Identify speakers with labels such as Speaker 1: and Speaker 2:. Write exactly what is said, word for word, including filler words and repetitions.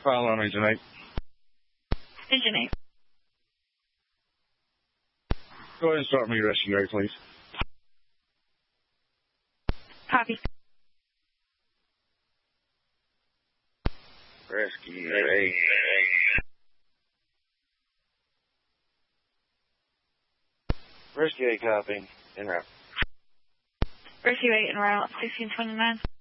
Speaker 1: File on Engine eight.
Speaker 2: Engine eight.
Speaker 1: Go ahead and start me rescue eight, please.
Speaker 2: Copy.
Speaker 1: Rescue eight. Rescue eight copy. En route.
Speaker 2: Rescue eight en route, sixteen twenty-nine.